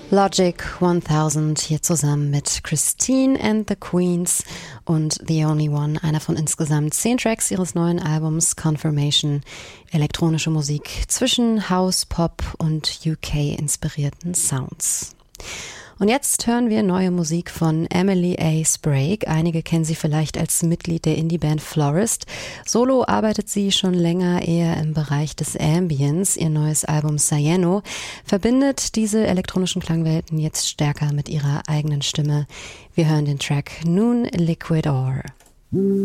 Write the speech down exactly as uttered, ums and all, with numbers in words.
Logic tausend hier zusammen mit Christine and the Queens und The Only One, einer von insgesamt zehn Tracks ihres neuen Albums Confirmation. Elektronische Musik zwischen House, Pop und U K-inspirierten Sounds. Und jetzt hören wir neue Musik von Emily A. Sprague. Einige kennen sie vielleicht als Mitglied der Indie-Band Florist. Solo arbeitet sie schon länger eher im Bereich des Ambience. Ihr neues Album Cyano verbindet diese elektronischen Klangwelten jetzt stärker mit ihrer eigenen Stimme. Wir hören den Track Noon Liquid Ore.